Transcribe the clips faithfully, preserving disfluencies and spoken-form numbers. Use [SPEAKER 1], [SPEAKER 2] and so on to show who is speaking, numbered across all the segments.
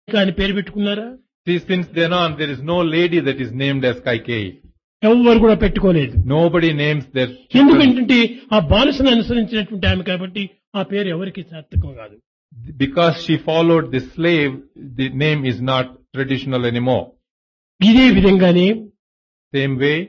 [SPEAKER 1] అని పేరు పెట్టుకున్నారా?
[SPEAKER 2] See, since then on, there is no lady that is named as Kaikeyi.
[SPEAKER 1] ఎవరు కూడా పెట్టుకోలేదు.
[SPEAKER 2] Nobody names their children.
[SPEAKER 1] ఎందుకంటే ఆ బానిసను అనుసరించినటువంటి ఆమె కాబట్టి ఆ పేరు ఎవరికి సార్థకం కాదు.
[SPEAKER 2] Because she followed the slave, the name is not traditional anymore.
[SPEAKER 1] ఇదే విధంగానే
[SPEAKER 2] Same way,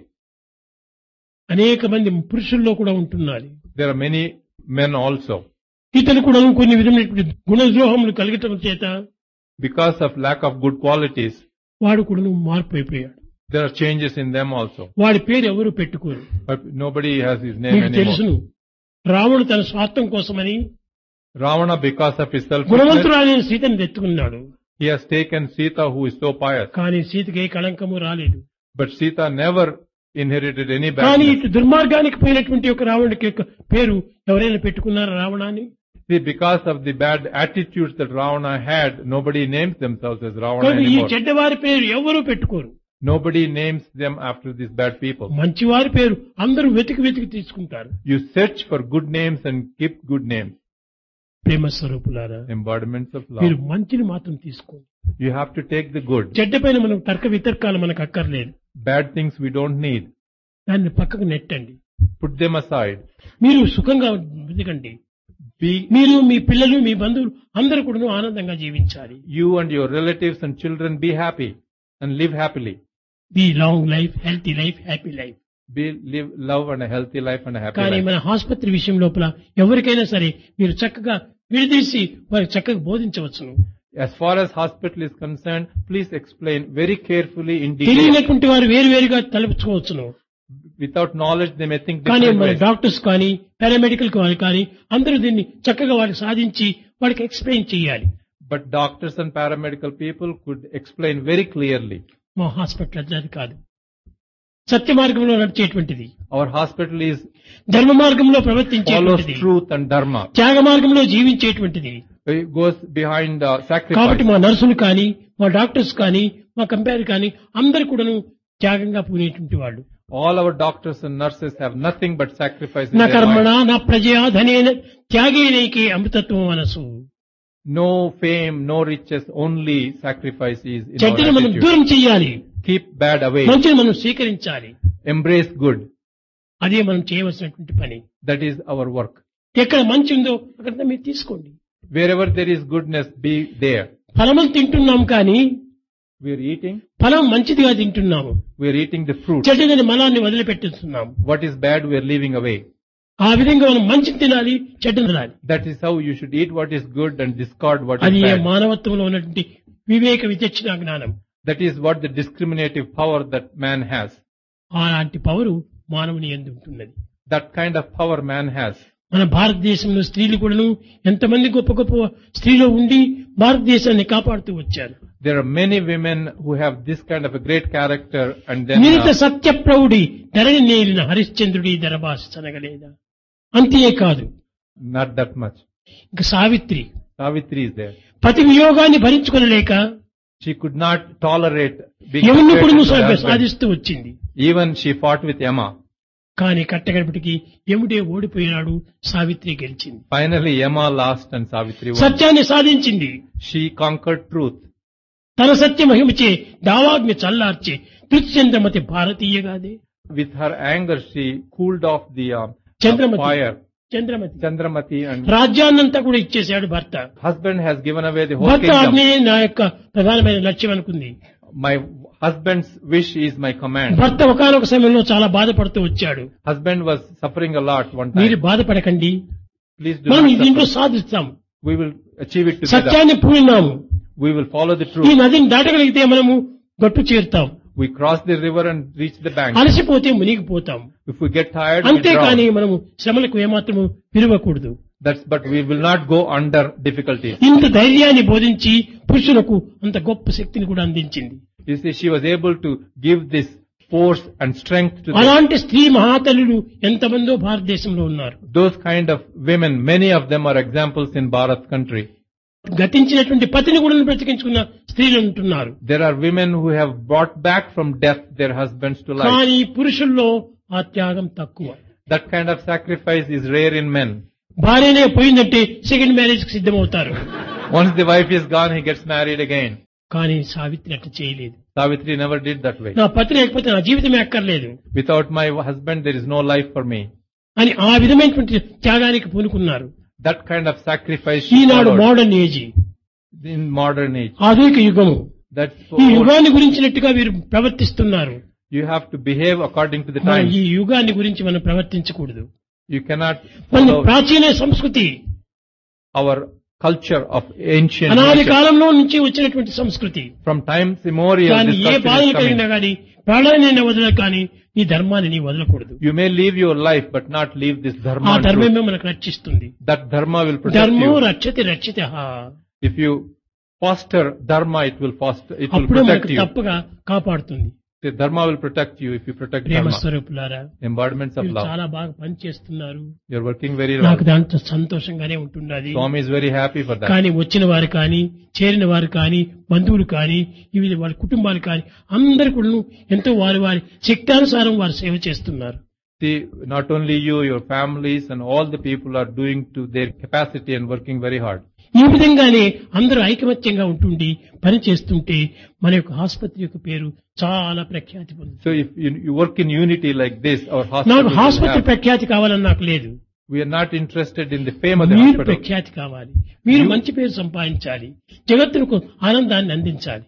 [SPEAKER 1] అనేక మంది పురుషుల్లో కూడా ఉంటున్నారు.
[SPEAKER 2] there are many men also.
[SPEAKER 1] ఇతను కూడా కొన్ని విధమైనటువంటి గుణద్రోహములు కలగటం చేత
[SPEAKER 2] Because of lack of good qualities,
[SPEAKER 1] వాడు కూడా మార్పు అయిపోయాడు.
[SPEAKER 2] there are changes in them also.
[SPEAKER 1] వాడి పేరు ఎవరు పెట్టుకోరు.
[SPEAKER 2] But nobody has his name
[SPEAKER 1] మీకు తెలుసును,
[SPEAKER 2] anymore.
[SPEAKER 1] రావణుడు తన స్వార్థం కోసమని
[SPEAKER 2] Ravana, because of his selfishness,
[SPEAKER 1] గుణవంతురాలైన సీతను తెచ్చుకున్నాడు.
[SPEAKER 2] he has taken Sita, who is so pious.
[SPEAKER 1] కానీ సీతకి ఏ కళంకము రాలేదు.
[SPEAKER 2] But Sita never inherited any
[SPEAKER 1] కానీ
[SPEAKER 2] badness.
[SPEAKER 1] ఇటు దుర్మార్గానికి పోయినటువంటి ఒక రావణుడికి యొక్క పేరు ఎవరైనా పెట్టుకున్నారా రావణాన్ని?
[SPEAKER 2] See, because of the bad attitudes that Ravana had, nobody names themselves as Ravana
[SPEAKER 1] కానీ ఈ
[SPEAKER 2] anymore.
[SPEAKER 1] చెడ్డవారి పేరు ఎవరూ పెట్టుకోరు.
[SPEAKER 2] Nobody names them after these bad people.
[SPEAKER 1] మంచివారి పేరు అందరూ వెతికి వెతికి తీసుకుంటారు.
[SPEAKER 2] You search for good names and keep good names.
[SPEAKER 1] ప్రేమ స్వరూపులారా,
[SPEAKER 2] Embodiments of
[SPEAKER 1] మీరు
[SPEAKER 2] love.
[SPEAKER 1] మంచిని మాత్రం తీసుకోండి.
[SPEAKER 2] You have to take the good.
[SPEAKER 1] చెడ్డ పైన మనం తర్క వితర్కాలు మనకు అక్కర్లేదు.
[SPEAKER 2] Bad things we don't need.
[SPEAKER 1] దాన్ని పక్కకు నెట్టండి.
[SPEAKER 2] Put them aside.
[SPEAKER 1] మీరు సుఖంగా బతకండి.
[SPEAKER 2] Be
[SPEAKER 1] మీరు, మీ పిల్లలు, మీ బంధువులు అందరూ కూడా ఆనందంగా జీవించాలి.
[SPEAKER 2] you and your relatives and children be happy and live happily.
[SPEAKER 1] Be long life, healthy life, happy life.
[SPEAKER 2] Be live love and a healthy life and a happy
[SPEAKER 1] కానీ
[SPEAKER 2] life.
[SPEAKER 1] మన ఆసుపత్రి విషయం లోపల ఎవరికైనా సరే మీరు చక్కగా విడదీసి వారికి చక్కగా బోధించవచ్చును.
[SPEAKER 2] As far as hospital is concerned, please explain very carefully in detail.
[SPEAKER 1] తెలియనటువంటి వారు వేరు వేరుగా తలపుచ్చుకోవచ్చును.
[SPEAKER 2] Without knowledge, they may think
[SPEAKER 1] కానీ
[SPEAKER 2] different
[SPEAKER 1] మన
[SPEAKER 2] ways.
[SPEAKER 1] డాక్టర్స్ కానీ పారామెడికల్ వాళ్ళు కానీ అందరూ దీన్ని చక్కగా వారికి సాధించి వారికి ఎక్స్ప్లెయిన్ చేయాలి.
[SPEAKER 2] But doctors and paramedical people could explain very clearly.
[SPEAKER 1] మా హాస్పిటల్ అది కాదు, సత్య మార్గంలో నడిచేటువంటిది,
[SPEAKER 2] Our hospital is
[SPEAKER 1] ధర్మ మార్గంలో
[SPEAKER 2] follows
[SPEAKER 1] ప్రవర్తించేటువంటిది,
[SPEAKER 2] truth and dharma.
[SPEAKER 1] త్యాగ మార్గంలో జీవించేటువంటిది.
[SPEAKER 2] It goes behind uh,
[SPEAKER 1] కాబట్టి
[SPEAKER 2] sacrifice.
[SPEAKER 1] మా నర్సులు కానీ, మా డాక్టర్స్ కానీ, మా కంపేర్ కానీ అందరు కూడాను త్యాగంగా పూనేటువంటి వాళ్ళు.
[SPEAKER 2] All our doctors and nurses have nothing but sacrifice in
[SPEAKER 1] నా
[SPEAKER 2] their
[SPEAKER 1] కర్మణ
[SPEAKER 2] life.
[SPEAKER 1] నా ప్రజయా ధనేన త్యాగేనైకే అమృతత్వం మనసు.
[SPEAKER 2] No fame, no riches, only sacrifice is in our
[SPEAKER 1] చెడ్డను మనం
[SPEAKER 2] attitude.
[SPEAKER 1] దూరం చేయాలి,
[SPEAKER 2] Keep bad away.
[SPEAKER 1] మంచిని మనం స్వీకరించాలి.
[SPEAKER 2] Embrace good.
[SPEAKER 1] అదే మనం చేయవలసినటువంటి పని.
[SPEAKER 2] That is our work.
[SPEAKER 1] ఎక్కడ మంచి ఉందో అక్కడ మీరు తీసుకోండి.
[SPEAKER 2] Wherever there is goodness, be there.
[SPEAKER 1] ఫలములు తింటున్నాం కానీ
[SPEAKER 2] We are eating.
[SPEAKER 1] ఫలం మంచిదిగా తింటున్నాము,
[SPEAKER 2] We are eating the fruit.
[SPEAKER 1] చెడ్డదని మలాన్ని వదిలిపెట్టుతున్నాము.
[SPEAKER 2] What is bad, we are leaving away.
[SPEAKER 1] ఆ విధంగా మనం మంచి తినాలి, చెడ్డ తినాలి.
[SPEAKER 2] That is how you should eat what is good and discard what
[SPEAKER 1] అది
[SPEAKER 2] is
[SPEAKER 1] ఏ
[SPEAKER 2] bad.
[SPEAKER 1] మానవత్వంలో ఉన్నటువంటి వివేక విచక్షణ జ్ఞానం.
[SPEAKER 2] That is what the discriminative power that man has.
[SPEAKER 1] అలాంటి పవరు మానవుని యందు ఉంటున్నది.
[SPEAKER 2] That kind of power man has.
[SPEAKER 1] మన భారతదేశంలో స్త్రీలు కూడాను ఎంతమంది గొప్ప గొప్ప స్త్రీలో ఉండి భారతదేశాన్ని కాపాడుతూ వచ్చారు.
[SPEAKER 2] There are many women who have this kind of a great character, and then
[SPEAKER 1] నిరిత
[SPEAKER 2] uh,
[SPEAKER 1] సత్య ప్రౌఢి ధరణి నేలిన హరిశ్చంద్రుడి ధరభాష చనగలేదా. అంతే కాదు,
[SPEAKER 2] not that much.
[SPEAKER 1] ఇంక సావిత్రి
[SPEAKER 2] Savitri is there.
[SPEAKER 1] పతి వియోగాన్ని భరించుకొనలేక
[SPEAKER 2] She could not tolerate being
[SPEAKER 1] ఎవరిని
[SPEAKER 2] separated
[SPEAKER 1] కూడా
[SPEAKER 2] from her husband.
[SPEAKER 1] సాధిస్తూ వచ్చింది.
[SPEAKER 2] Even she fought with Yama.
[SPEAKER 1] కానీ కట్టగడపటికి యముడే ఓడిపోయినాడు, సావిత్రి గెలిచింది.
[SPEAKER 2] Finally, Yama lost and Savitri won.
[SPEAKER 1] సత్యాన్ని సాధించింది.
[SPEAKER 2] She conquered truth.
[SPEAKER 1] తన సత్య మహిమచే దావాగ్ని చల్లార్చే తృత్యంద్రమతి భారతీయగాదే.
[SPEAKER 2] With her anger, she cooled off the uh,
[SPEAKER 1] Chandramati.
[SPEAKER 2] fire.
[SPEAKER 1] Chandramati
[SPEAKER 2] Chandramati, and
[SPEAKER 1] రాజ్యాన్నంతా కూడా ఇచ్చేశాడు భర్త.
[SPEAKER 2] husband has given away the whole
[SPEAKER 1] భర్త
[SPEAKER 2] kingdom.
[SPEAKER 1] ఆజ్ఞే నా యొక్క ప్రధానమైన లక్ష్యం అనుకుంది.
[SPEAKER 2] My husband's wish is my command.
[SPEAKER 1] భర్త ఒకానొక సమయంలో చాలా బాధపడుతూ వచ్చాడు.
[SPEAKER 2] Husband was suffering a lot one
[SPEAKER 1] మీరు
[SPEAKER 2] time.
[SPEAKER 1] బాధపడకండి,
[SPEAKER 2] Please do
[SPEAKER 1] మనం
[SPEAKER 2] not
[SPEAKER 1] దీంట్లో
[SPEAKER 2] suffer.
[SPEAKER 1] సాధిస్తాం.
[SPEAKER 2] We will achieve it together.
[SPEAKER 1] సత్యాన్ని పూనినాము,
[SPEAKER 2] We will follow the
[SPEAKER 1] ఈ
[SPEAKER 2] truth.
[SPEAKER 1] నదిని దాటగలిగితే మనము గట్టు చేరుతాం.
[SPEAKER 2] We cross the river and reach the bank.
[SPEAKER 1] అలసిపోతే మునిగిపోతాం.
[SPEAKER 2] If we get tired, we
[SPEAKER 1] అంతేకాని
[SPEAKER 2] drown.
[SPEAKER 1] మనము శ్రమలకు ఏమాత్రము విరవకూడదు.
[SPEAKER 2] That's, but we will not go under difficulties.
[SPEAKER 1] ఇంత ధైర్యాన్ని బోధించి పురుషులకు అంత గొప్ప శక్తిని కూడా అందించింది.
[SPEAKER 2] You see, she was able to give this force and strength to them.
[SPEAKER 1] అలాంటి స్త్రీ మహాతల్లులు ఎంతమందో భారతదేశంలో ఉన్నారు.
[SPEAKER 2] Those kind of women, many of them are examples in Bharat country.
[SPEAKER 1] గతించినటువంటి పతిని కూడా బ్రతికించుకున్న స్త్రీలు ఉంటున్నారు.
[SPEAKER 2] There are women who have brought back from death their husbands to life.
[SPEAKER 1] కానీ పురుషుల్లో ఆ త్యాగం తక్కువ.
[SPEAKER 2] That kind of sacrifice is rare in men.
[SPEAKER 1] భార్యనే పోయిందంటే సెకండ్ మ్యారేజ్ కి సిద్ధమవుతారు.
[SPEAKER 2] Once the wife is gone, he gets married again.
[SPEAKER 1] కానీ సావిత్రి అట్లా చేయలేదు.
[SPEAKER 2] Savitri never did that way.
[SPEAKER 1] నా పతి లేకపోతే నా జీవితమే అక్కర్లేదు
[SPEAKER 2] Without my husband, there is no life for me.
[SPEAKER 1] అని ఆ విధమైనటువంటి త్యాగానికి పూనుకున్నారు.
[SPEAKER 2] That kind of sacrifice she
[SPEAKER 1] Eenadu
[SPEAKER 2] followed
[SPEAKER 1] modern age,
[SPEAKER 2] in modern age.
[SPEAKER 1] ఆధునిక యుగము.
[SPEAKER 2] That's
[SPEAKER 1] ఈ
[SPEAKER 2] so
[SPEAKER 1] యుగాన్ని గురించినట్టుగా వీరు ప్రవర్తిస్తున్నారు.
[SPEAKER 2] you have to behave according to the
[SPEAKER 1] మనం
[SPEAKER 2] times.
[SPEAKER 1] ఈ యుగాన్ని గురించి మనం ప్రవర్తించకూడదు.
[SPEAKER 2] You cannot
[SPEAKER 1] మన
[SPEAKER 2] follow
[SPEAKER 1] ప్రాచీన సంస్కృతి,
[SPEAKER 2] our culture of ancient
[SPEAKER 1] అనాది
[SPEAKER 2] nature.
[SPEAKER 1] కాలంలో నుంచి వచ్చినటువంటి సంస్కృతి.
[SPEAKER 2] From times immemorial,
[SPEAKER 1] దాన్ని
[SPEAKER 2] this
[SPEAKER 1] ఏ
[SPEAKER 2] culture
[SPEAKER 1] బాధలు
[SPEAKER 2] is coming.
[SPEAKER 1] కలిగినా కానీ ప్రాణాన్ని వదల కానీ ఈ ధర్మాన్ని నీ వదలకూడదు.
[SPEAKER 2] You may leave your life, but not leave this
[SPEAKER 1] ఆ
[SPEAKER 2] dharma. and truth.
[SPEAKER 1] ధర్మమే మనకు రక్షిస్తుంది.
[SPEAKER 2] That dharma will protect
[SPEAKER 1] ధర్మో
[SPEAKER 2] you.
[SPEAKER 1] రక్షతి రక్షిత.
[SPEAKER 2] If you foster dharma, it will foster, it will
[SPEAKER 1] అప్పుడే
[SPEAKER 2] protect
[SPEAKER 1] మనకు
[SPEAKER 2] you.
[SPEAKER 1] తప్పగా కాపాడుతుంది.
[SPEAKER 2] The dharma will protect you if you protect
[SPEAKER 1] Prema
[SPEAKER 2] dharma.
[SPEAKER 1] స్వరూపులారా,
[SPEAKER 2] Embodiments of
[SPEAKER 1] మీరు
[SPEAKER 2] love.
[SPEAKER 1] చాలా బాగా పని చేస్తున్నారు.
[SPEAKER 2] You're working very
[SPEAKER 1] నాకు
[SPEAKER 2] well.
[SPEAKER 1] దాంట్లో సంతోషంగానే ఉంటున్నది.
[SPEAKER 2] Swami is very happy for that.
[SPEAKER 1] కానీ వచ్చిన వారు కానీ, చేరిన వారు కానీ, బంధువులు కానీ, ఇవి వారి కుటుంబాలు కానీ అందరు కూడా ఎంతో వారి వారి శక్తానుసారం వారు సేవ చేస్తున్నారు.
[SPEAKER 2] See, not only you, your families and all the people are doing to their capacity and working very hard.
[SPEAKER 1] ఈ విధంగానే అందరూ ఐకమత్యంగా ఉంటుండి పని చేస్తుంటే మన యొక్క ఆసుపత్రి యొక్క పేరు చాలా ప్రఖ్యాతి పొందుతుంది.
[SPEAKER 2] So if you, you work in unity like this, our hospital
[SPEAKER 1] నాకు
[SPEAKER 2] will
[SPEAKER 1] ఆసుపత్రి
[SPEAKER 2] have,
[SPEAKER 1] ప్రఖ్యాతి కావాలని నాకు లేదు.
[SPEAKER 2] we are not interested in the fame of the
[SPEAKER 1] మీరు
[SPEAKER 2] hospital.
[SPEAKER 1] ప్రఖ్యాతి కావాలి, మీరు మంచి పేరు సంపాదించాలి, జగత్తుకు ఆనందాన్ని అందించాలి.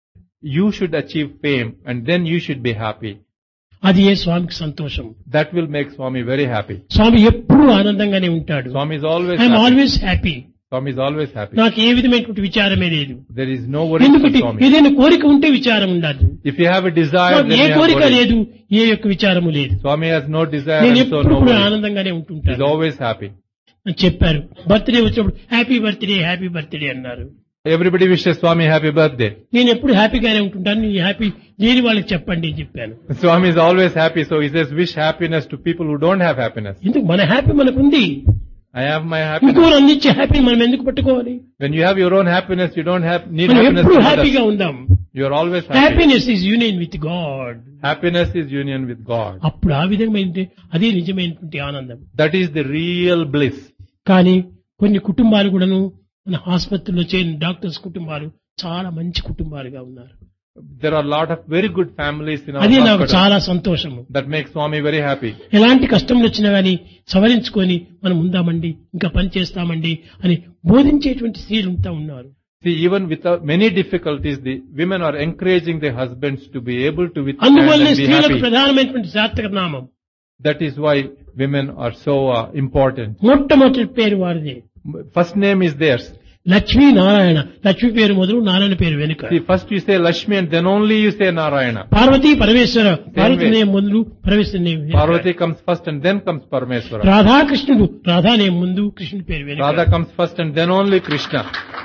[SPEAKER 2] You should achieve fame and then you should be happy.
[SPEAKER 1] అది ఏ స్వామికి సంతోషం.
[SPEAKER 2] That will make Swami very happy.
[SPEAKER 1] స్వామి ఎప్పుడూ ఆనందంగానే ఉంటాడు.
[SPEAKER 2] Swami is always
[SPEAKER 1] I'm
[SPEAKER 2] happy.
[SPEAKER 1] Always happy.
[SPEAKER 2] Swami is always happy.
[SPEAKER 1] నాకు ఏ విధమైనటువంటి విచారమే లేదు.
[SPEAKER 2] There is no worry for
[SPEAKER 1] ఎందుకంటే
[SPEAKER 2] Swami.
[SPEAKER 1] ఏదైనా కోరిక ఉంటే విచారం ఉండాలి.
[SPEAKER 2] If you have a desire,
[SPEAKER 1] నాకు
[SPEAKER 2] then
[SPEAKER 1] ఏ
[SPEAKER 2] you have
[SPEAKER 1] కోరిక
[SPEAKER 2] worry.
[SPEAKER 1] లేదు, ఏ యొక్క విచారము లేదు.
[SPEAKER 2] Swami has no desire
[SPEAKER 1] నేను
[SPEAKER 2] and so
[SPEAKER 1] ఎప్పుడు
[SPEAKER 2] no
[SPEAKER 1] కూడా
[SPEAKER 2] worry.
[SPEAKER 1] ఆనందంగానే
[SPEAKER 2] He is
[SPEAKER 1] ఉంటుంటాను
[SPEAKER 2] always happy.
[SPEAKER 1] అని చెప్పారు. బర్త్డే వచ్చినప్పుడు హ్యాపీ బర్త్డే హ్యాపీ బర్త్డే అన్నారు.
[SPEAKER 2] Everybody wishes Swami happy birthday.
[SPEAKER 1] నేను ఎప్పుడు హ్యాపీగానే ఉంటుంటాను, నీ హ్యాపీ లేని వాళ్ళకి చెప్పండి అని చెప్పాను.
[SPEAKER 2] Swami is always happy, so he says wish happiness to people who don't have happiness.
[SPEAKER 1] ఎందుకు మన హ్యాపీ మనకుంది,
[SPEAKER 2] I have my happiness.
[SPEAKER 1] ఇంకోరు అందించే హ్యాపీ మనం ఎందుకు పట్టుకోవాలి?
[SPEAKER 2] When you have your own happiness, you don't have need
[SPEAKER 1] మనం
[SPEAKER 2] happiness
[SPEAKER 1] ఎప్పుడు
[SPEAKER 2] from
[SPEAKER 1] హ్యాపీగా
[SPEAKER 2] others.
[SPEAKER 1] ఉందాం.
[SPEAKER 2] You are always happy.
[SPEAKER 1] Happiness is union with God.
[SPEAKER 2] Happiness is union with God.
[SPEAKER 1] అప్పుడు ఆ విధమైన అదే నిజమైనటువంటి ఆనందం.
[SPEAKER 2] That is the real bliss.
[SPEAKER 1] కానీ కొన్ని కుటుంబాలు కూడాను మన ఆసుపత్రిలో చేరిన డాక్టర్స్ కుటుంబాలు చాలా మంచి కుటుంబాలుగా ఉన్నారు.
[SPEAKER 2] There are a lot of very good families in our
[SPEAKER 1] అదే నాకు
[SPEAKER 2] hospital.
[SPEAKER 1] చాలా సంతోషము.
[SPEAKER 2] That makes Swami very happy.
[SPEAKER 1] ఎలాంటి కష్టంలు వచ్చినా గానీ సవరించుకొని మనం ఉందామండి, ఇంకా పని చేస్తామండి అని బోధించేటువంటి స్త్రీలు అంతా ఉన్నారు.
[SPEAKER 2] See, even without many difficulties, the women are encouraging their husbands to be able to withstand
[SPEAKER 1] అందువల్లనే
[SPEAKER 2] and be
[SPEAKER 1] స్త్రీలకు
[SPEAKER 2] happy.
[SPEAKER 1] ప్రధానమైనటువంటి సార్థక నామం.
[SPEAKER 2] That is why women are so uh, important.
[SPEAKER 1] మొట్టమొదటి పేరు వారిది.
[SPEAKER 2] First name is theirs.
[SPEAKER 1] Lakshmi Narayana. Lakshmi పేరు మొదలు, నారాయణ పేరు వెనుక.
[SPEAKER 2] See, first you say Lakshmi and then only you say Narayana.
[SPEAKER 1] Parvati Parameshwara. Parvati
[SPEAKER 2] way.
[SPEAKER 1] Name ముందు, పరమేశ్వర నేమ్ వెనుక.
[SPEAKER 2] Parvati comes first and then comes Parameswara.
[SPEAKER 1] రాధాకృష్ణుడు. Radha name ముందు, కృష్ణుడి పేరు వెనుక.
[SPEAKER 2] Radha comes first and then only Krishna.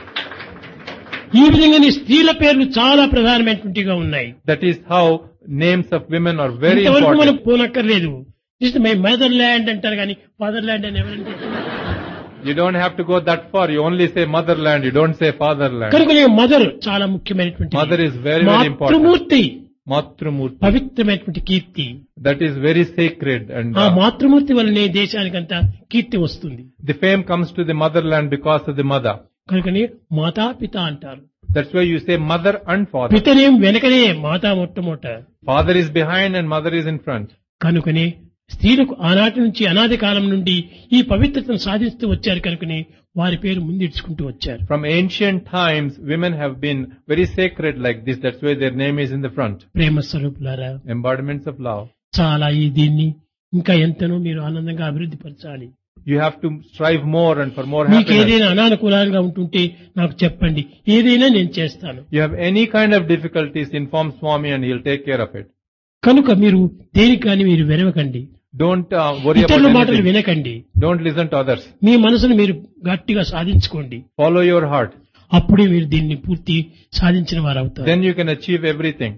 [SPEAKER 1] ఈ విధంగా స్త్రీల పేర్లు చాలా ప్రధానమైనటువంటిగా ఉన్నాయి.
[SPEAKER 2] That is how names of women are very
[SPEAKER 1] ఇంతవరకు మనం
[SPEAKER 2] important.
[SPEAKER 1] పోనక్కర్లేదు. Just my mother land అంటారు కానీ ఫాదర్ ల్యాండ్ అని ఎవరంటే
[SPEAKER 2] You don't have to go that far. You only say motherland. You don't say fatherland.
[SPEAKER 1] కనుక మదర్ చాలా ముఖ్యమైనటువంటి
[SPEAKER 2] Mother is very, very important.
[SPEAKER 1] Matrumurthy
[SPEAKER 2] Matrumurti.
[SPEAKER 1] పవిత్రమైనటువంటి కీర్తి.
[SPEAKER 2] That is very sacred. And
[SPEAKER 1] ఆ
[SPEAKER 2] uh,
[SPEAKER 1] మాతృమూర్తి వల్లనే దేశానికంతా కీర్తి వస్తుంది.
[SPEAKER 2] the fame comes to the motherland because of the mother.
[SPEAKER 1] కనుకనే మాతా పిత అంటారు.
[SPEAKER 2] That's why you say mother and father.
[SPEAKER 1] పితనేం వెనకనే, మాతా మొట్టమొదట.
[SPEAKER 2] Father is behind and mother is in front.
[SPEAKER 1] కనుకనే స్త్రీలకు ఆనాటి నుంచి అనాది కాలం నుండి ఈ పవిత్రతను సాధిస్తూ వచ్చారు. కనుకనే వారి పేరు ముందిడ్చుకుంటూ వచ్చారు.
[SPEAKER 2] From ancient times, women have been very sacred like this. That's why their name is in the front.
[SPEAKER 1] ప్రేమ స్వరూపులారా,
[SPEAKER 2] Embodiments of love.
[SPEAKER 1] చాలా ఈ దీన్ని ఇంకా ఎంతనో మీరు ఆనందంగా అభివృద్ధి పరచాలి.
[SPEAKER 2] You have to strive more and for more
[SPEAKER 1] మీకు
[SPEAKER 2] happiness.
[SPEAKER 1] ఏదైనా అనానుకూలంగా ఉంటుంటే నాకు చెప్పండి, ఏదైనా నేను చేస్తాను.
[SPEAKER 2] You have any kind of difficulties, inform Swami and he'll take care of it.
[SPEAKER 1] కనుక మీరు దేనికి కానీ మీరు వెరవకండి.
[SPEAKER 2] Don't uh, worry
[SPEAKER 1] ఇతరుల
[SPEAKER 2] about
[SPEAKER 1] మాటలు
[SPEAKER 2] anything.
[SPEAKER 1] వినకండి.
[SPEAKER 2] Don't listen to others.
[SPEAKER 1] మీ మనసును మీరు గట్టిగా సాధించుకోండి.
[SPEAKER 2] Follow your heart.
[SPEAKER 1] అప్పుడే మీరు దీన్ని పూర్తి సాధించిన వారు అవుతారు.
[SPEAKER 2] Then you can achieve everything.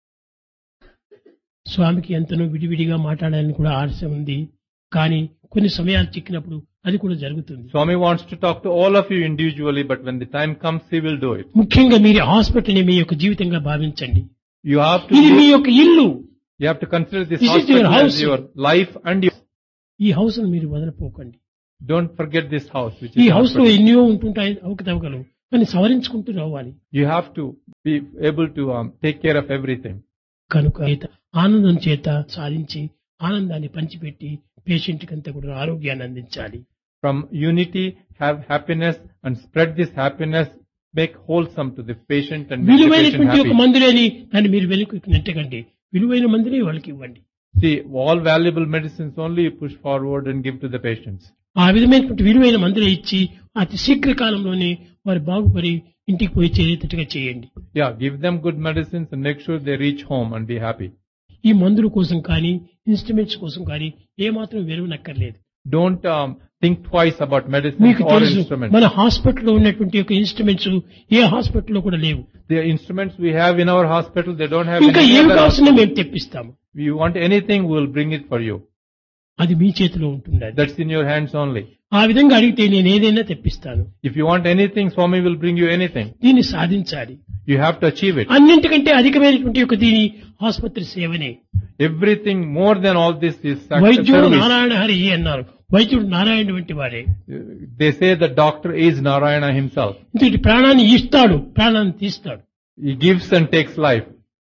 [SPEAKER 1] స్వామికి ఎంతనో విడివిడిగా మాట్లాడాలని కూడా ఆశ ఉంది. కానీ కొన్ని సమయాలు చిక్కినప్పుడు అది కూడా జరుగుతుంది.
[SPEAKER 2] Swami wants to talk to all of you individually, but when the time comes, he will do it.
[SPEAKER 1] ముఖ్యంగా మీరు హాస్పిటల్ ని మీ యొక్క జీవితంగా భావించండి.
[SPEAKER 2] You have to
[SPEAKER 1] ఇది మీ
[SPEAKER 2] live,
[SPEAKER 1] యొక్క ఇల్లు.
[SPEAKER 2] you have to consider this
[SPEAKER 1] This is
[SPEAKER 2] hospital
[SPEAKER 1] your house.
[SPEAKER 2] as your life and your,
[SPEAKER 1] ఈ హౌస్ ను మీరు వదలపోకండి.
[SPEAKER 2] don't forget this house, which
[SPEAKER 1] ఈ
[SPEAKER 2] is
[SPEAKER 1] హౌస్ లో
[SPEAKER 2] hospital.
[SPEAKER 1] ఎన్నో ఉంటుంటాయి అవకతవకలు. అని సవరించుకుంటూ రావాలి.
[SPEAKER 2] You have to be able to um, take care of everything.
[SPEAKER 1] కనుక ఆనందం చేత సాధించి ఆనందాన్ని పంచిపెట్టి పేషెంట్ కంతా కూడా ఆరోగ్యాన్ని అందించాలి.
[SPEAKER 2] From unity, have happiness and spread this happiness, make wholesome to the patient and make the patient
[SPEAKER 1] విలువైనటువంటి ఒక
[SPEAKER 2] happy.
[SPEAKER 1] మందులేని దాన్ని మీరు వెనుక నెట్టకండి. విలువైన మందులే వాళ్ళకి ఇవ్వండి.
[SPEAKER 2] See, all valuable medicines only you push forward and give to the patients.
[SPEAKER 1] ఆ విధమైనటువంటి విలువైన మందులే ఇచ్చి అతి శీఘ్ర కాలంలోనే వారు బాగుపడి ఇంటికి పోయి చేరేటట్టుగా చేయండి.
[SPEAKER 2] Yeah, give them good medicines and make sure they reach home and be happy.
[SPEAKER 1] ఈ మందుల కోసం కానీ ఇన్స్ట్రుమెంట్స్ కోసం కానీ ఏమాత్రం వెలువనక్కర్లేదు.
[SPEAKER 2] Don't um, think twice about medicines
[SPEAKER 1] మీకు
[SPEAKER 2] or
[SPEAKER 1] తెలుసు
[SPEAKER 2] instruments.
[SPEAKER 1] మన హాస్పిటల్లో ఉన్నటువంటి యొక్క ఇన్స్ట్రుమెంట్స్ ఏ హాస్పిటల్లో కూడా లేవు.
[SPEAKER 2] The instruments we have in our hospital, they don't have
[SPEAKER 1] ఇంకా
[SPEAKER 2] any
[SPEAKER 1] ఏమి
[SPEAKER 2] other
[SPEAKER 1] కావాల్సిన
[SPEAKER 2] hospital.
[SPEAKER 1] మేము తెప్పిస్తాము.
[SPEAKER 2] If you want anything, we will bring it for you.
[SPEAKER 1] అది మీ చేతిలో ఉంటుంది. అది.
[SPEAKER 2] That's in your hands only.
[SPEAKER 1] ఆ విధంగా అడిగితే నేను ఏదైనా తెప్పిస్తాను.
[SPEAKER 2] If you want anything, Swami will bring you anything.
[SPEAKER 1] దీన్ని సాధించాలి.
[SPEAKER 2] You have to achieve it.
[SPEAKER 1] అన్నింటికంటే అధికమైనటువంటి యొక్క దీని ఆసుపత్రి సేవనే.
[SPEAKER 2] Everything more than all this is
[SPEAKER 1] వైద్యుడు
[SPEAKER 2] service.
[SPEAKER 1] నారాయణ హరి అన్నారు. వైద్యుడు నారాయణ వంటి వారే.
[SPEAKER 2] They say the doctor is Narayana himself.
[SPEAKER 1] ఇంతటి ప్రాణాన్ని ఇస్తాడు, ప్రాణాన్ని తీస్తాడు.
[SPEAKER 2] He gives and takes life.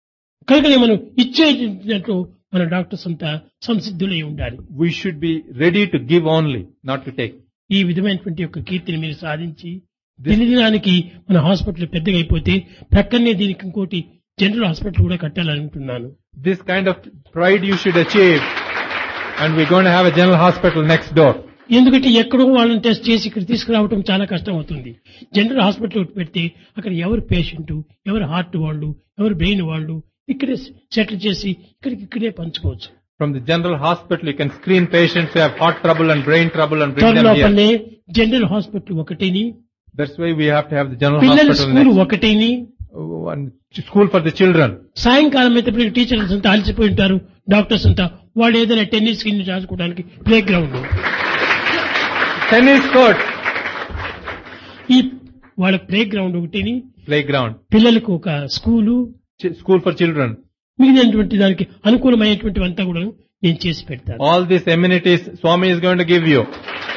[SPEAKER 1] కనుకనే మనం ఇచ్చేటట్టు మన డాక్టర్స్ అంతా సంసిద్ధులై ఉండాలి.
[SPEAKER 2] We should be ready to give only, not to take.
[SPEAKER 1] ఈ విధమైనటువంటి యొక్క కీర్తిని మీరు సాధించి దినదినానికి మన హాస్పిటల్ పెద్దగా అయిపోతే ప్రక్కనే దీనికి ఇంకోటి జనరల్ హాస్పిటల్ కూడా కట్టాలనుకుంటున్నాను.
[SPEAKER 2] This kind of pride you should achieve, and we're going to have a general hospital next door.
[SPEAKER 1] ఎందుకంటే ఎక్కడో వాళ్ళని టెస్ట్ చేసి ఇక్కడ తీసుకురావడం చాలా కష్టం అవుతుంది. జనరల్ హాస్పిటల్ పెడితే అక్కడ ఎవరు పేషెంట్, ఎవరు హార్ట్ వాళ్ళు, ఎవరు బ్రెయిన్ వాళ్ళు ఇక్కడే సెటిల్ చేసి ఇక్కడికి ఇక్కడే పంచుకోవచ్చు.
[SPEAKER 2] From the general hospital, you can screen patients who have heart trouble and brain trouble and bring them here.
[SPEAKER 1] లోపలనే జనరల్ హాస్పిటల్ ఒకటిని,
[SPEAKER 2] That's why we have to have the general
[SPEAKER 1] పిల్లల
[SPEAKER 2] hospital
[SPEAKER 1] school
[SPEAKER 2] next.
[SPEAKER 1] ఒకటిని,
[SPEAKER 2] One school for the children.
[SPEAKER 1] సాయంకాలం అయితే teachers అంతా అలసిపోయి ఉంటారు, doctors అంతా వాళ్ళు ఏదైనా టెన్నిస్ కింద రాసుకోవడానికి ప్లే గ్రౌండ్,
[SPEAKER 2] Tennis court.
[SPEAKER 1] ఈ వాళ్ళ ప్లే గ్రౌండ్ ఒకటిని,
[SPEAKER 2] Playground.
[SPEAKER 1] పిల్లలకు ఒక school,
[SPEAKER 2] Ch- School for children.
[SPEAKER 1] మిగిలినటువంటి దానికి అనుకూలమైనటువంటి అంతా కూడా నేను చేసి పెడతాను.
[SPEAKER 2] All these amenities Swami is going to give you.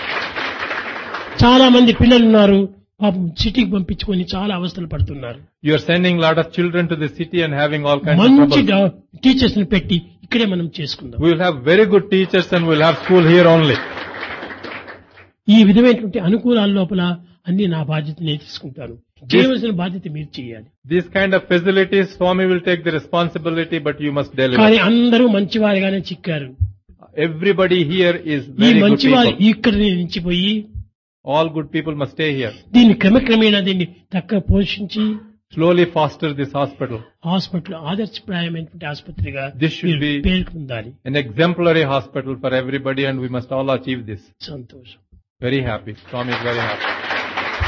[SPEAKER 1] చాలా మంది పిల్లలు ఉన్నారు, పాపం సిటీకి పంపించుకొని చాలా అవస్థలు పడుతున్నారు.
[SPEAKER 2] You are sending a lot of children to the city and having all kinds of
[SPEAKER 1] మంచి
[SPEAKER 2] trouble.
[SPEAKER 1] టీచర్స్ ని పెట్టి ఇక్కడే మనం చేసుకుందాం.
[SPEAKER 2] We will have very good teachers and we'll have school here only.
[SPEAKER 1] ఈ విధమైనటువంటి అనుకూలాల లోపల అన్ని నా బాధ్యత నేను తీసుకుంటాను. చేయవలసిన బాధ్యత మీరు చేయాలి.
[SPEAKER 2] These kind of facilities, Swami will take the responsibility, but you must deliver.
[SPEAKER 1] కానీ అందరూ మంచివారిగానే చిక్కారు.
[SPEAKER 2] Everybody here is
[SPEAKER 1] ఈ
[SPEAKER 2] very good
[SPEAKER 1] మంచివారు
[SPEAKER 2] people.
[SPEAKER 1] ఇక్కడ నిలిచిపోయి
[SPEAKER 2] All good people must stay here.
[SPEAKER 1] దీన్ని క్రమక్రమేణా దీన్ని తక్కువ పోషించి
[SPEAKER 2] Slowly foster this hospital.
[SPEAKER 1] Hospital ఆదర్శప్రాయమైనటువంటి ఆసుపత్రిగా
[SPEAKER 2] This should
[SPEAKER 1] మీరు
[SPEAKER 2] be-
[SPEAKER 1] పేర్కొందాలి.
[SPEAKER 2] An exemplary hospital for everybody, and we must all achieve this.
[SPEAKER 1] సంతోషం.
[SPEAKER 2] Very happy. Swami is very happy.